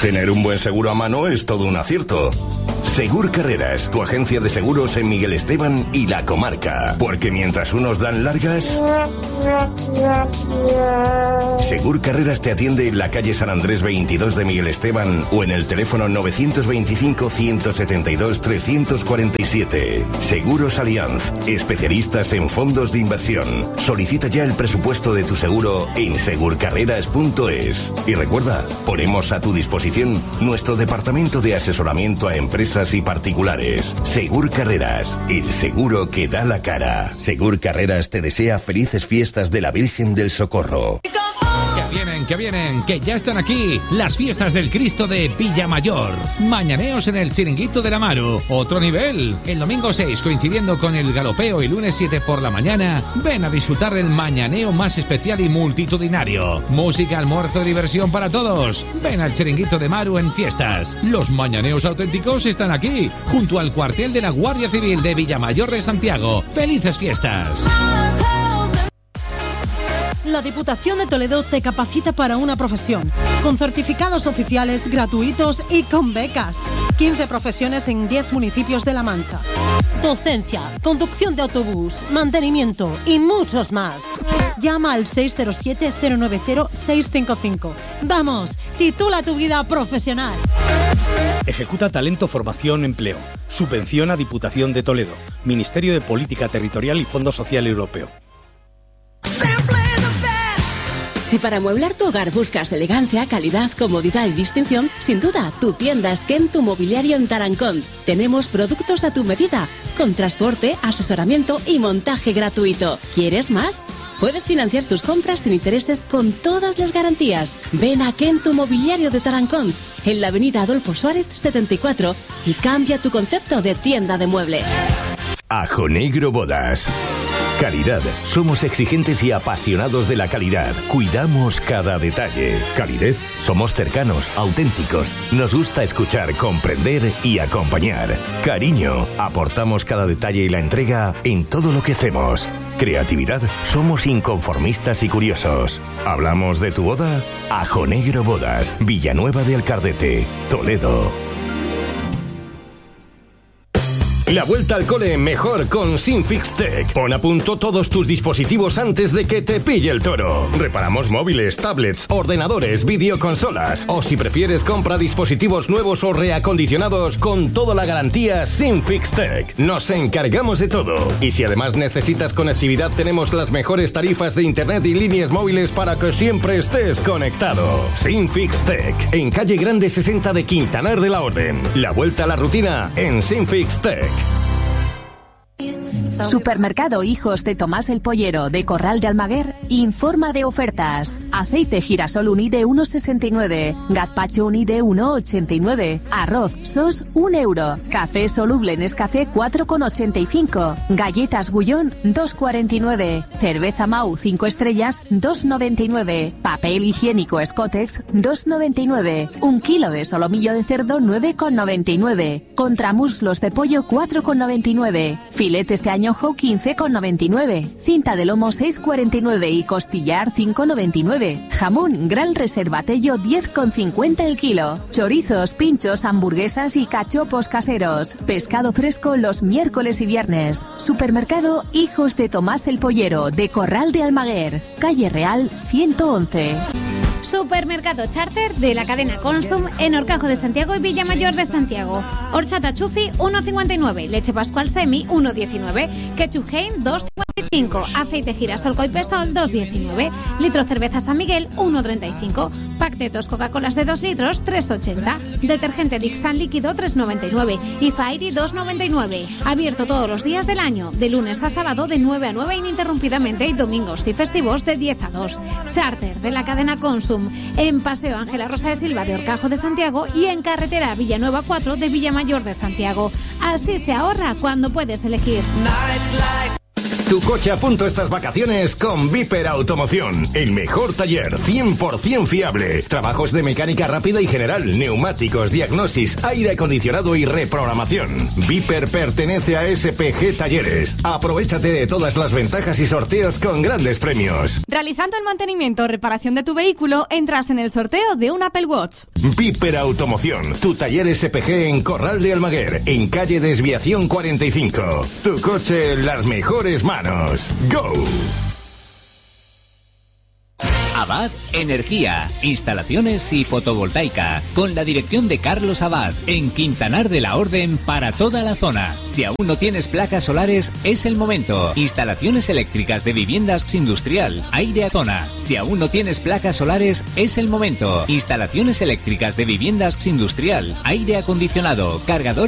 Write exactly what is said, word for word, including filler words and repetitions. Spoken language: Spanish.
Tener un buen seguro a mano es todo un acierto. Segur Carreras, tu agencia de seguros en Miguel Esteban y la comarca. Porque mientras unos dan largas, Segur Carreras te atiende en la calle San Andrés veintidós de Miguel Esteban o en el teléfono novecientos veinticinco, ciento setenta y dos, trescientos cuarenta y siete. Seguros Allianz, especialistas en fondos de inversión. Solicita ya el presupuesto de tu seguro en segur carreras punto es. Y recuerda, ponemos a tu disposición nuestro departamento de asesoramiento a empresas y particulares. Segur Carreras, el seguro que da la cara. Segur Carreras te desea felices fiestas de la Virgen del Socorro. Que vienen, que vienen, que ya están aquí las fiestas del Cristo de Villamayor. Mañaneos en el Chiringuito de la Maru. Otro nivel. El domingo seis, coincidiendo con el galopeo, y lunes siete por la mañana, ven a disfrutar del mañaneo más especial y multitudinario. Música, almuerzo y diversión para todos. Ven al Chiringuito de Maru en fiestas. Los mañaneos auténticos están aquí, junto al cuartel de la Guardia Civil de Villamayor de Santiago. ¡Felices fiestas! La Diputación de Toledo te capacita para una profesión, con certificados oficiales gratuitos y con becas. quince profesiones en diez municipios de La Mancha. Docencia, conducción de autobús, mantenimiento y muchos más. Llama al seis cero siete, cero nueve cero, seis cinco cinco. Vamos, titula tu vida profesional. Ejecuta Talento, Formación, Empleo. Subvención a Diputación de Toledo. Ministerio de Política Territorial y Fondo Social Europeo. Si para amueblar tu hogar buscas elegancia, calidad, comodidad y distinción, sin duda, tu tienda es Ken Tu Mobiliario en Tarancón. Tenemos productos a tu medida, con transporte, asesoramiento y montaje gratuito. ¿Quieres más? Puedes financiar tus compras sin intereses con todas las garantías. Ven a Ken Tu Mobiliario de Tarancón, en la avenida Adolfo Suárez setenta y cuatro, y cambia tu concepto de tienda de muebles. Ajo Negro Bodas. Calidad. Somos exigentes y apasionados de la calidad. Cuidamos cada detalle. Calidez. Somos cercanos, auténticos. Nos gusta escuchar, comprender y acompañar. Cariño. Aportamos cada detalle y la entrega en todo lo que hacemos. Creatividad. Somos inconformistas y curiosos. ¿Hablamos de tu boda? Ajo Negro Bodas. Villanueva de Alcardete, Toledo. La vuelta al cole mejor con Sinfix Tech. Pon a punto todos tus dispositivos antes de que te pille el toro. Reparamos móviles, tablets, ordenadores, videoconsolas. O si prefieres, compra dispositivos nuevos o reacondicionados con toda la garantía Sinfix Tech. Nos encargamos de todo. Y si además necesitas conectividad, tenemos las mejores tarifas de internet y líneas móviles para que siempre estés conectado. Sinfix Tech. En calle Grande sesenta de Quintanar de la Orden. La vuelta a la rutina en Sinfix Tech. Supermercado Hijos de Tomás el Pollero de Corral de Almaguer informa de ofertas. Aceite girasol unide uno sesenta y nueve, gazpacho unide uno ochenta y nueve, arroz sos un euro, café soluble Nescafé cuatro ochenta y cinco, galletas Gullón dos cuarenta y nueve, cerveza Mau cinco estrellas dos noventa y nueve, papel higiénico Scotex dos noventa y nueve, un kilo de solomillo de cerdo nueve noventa y nueve, contramuslos de pollo cuatro noventa y nueve, filetes de añojo quince noventa y nueve, cinta de lomo seis cuarenta y nueve y costillar cinco noventa y nueve, jamón Gran Reserva Tello diez cincuenta el kilo, chorizos, pinchos, hamburguesas y cachopos caseros, pescado fresco los miércoles y viernes. Supermercado Hijos de Tomás el Pollero de Corral de Almaguer, calle Real ciento once. Supermercado Charter de la cadena Consum en Horcajo de Santiago y Villamayor de Santiago. Horchata Chufi uno cincuenta y nueve, leche Pascual Semi uno diecinueve, ketchup Hein dos cincuenta y cinco, aceite girasol Coipesol dos diecinueve, litro cerveza San Miguel uno treinta y cinco, pack de dos Coca-Colas de dos litros tres ochenta, detergente Dixan líquido tres noventa y nueve y Fairy dos noventa y nueve. Abierto todos los días del año, de lunes a sábado de nueve a nueve ininterrumpidamente y domingos y festivos de diez a dos. Charter de la cadena Consum en Paseo Ángela Rosa de Silva de Horcajo de Santiago y en carretera Villanueva cuatro de Villamayor de Santiago. Así se ahorra cuando puedes elegir. tu coche a punto estas vacaciones con Viper Automoción, el mejor taller, cien por ciento fiable. Trabajos de mecánica rápida y general, neumáticos, diagnosis, aire acondicionado y reprogramación. Viper pertenece a S P G Talleres. Aprovechate de todas las ventajas y sorteos con grandes premios. Realizando el mantenimiento o reparación de tu vehículo, entras en el sorteo de un Apple Watch. Viper Automoción, tu taller S P G en Corral de Almaguer, en calle Desviación cuarenta y cinco. Tu coche en las mejores manos. ¡Go! Abad Energía, instalaciones y fotovoltaica, con la dirección de Carlos Abad, en Quintanar de la Orden para toda la zona. Si aún no tienes placas solares, es el momento. Instalaciones eléctricas de viviendas industrial, aire a zona. Si aún no tienes placas solares, es el momento. Instalaciones eléctricas de viviendas industrial, aire acondicionado, cargadores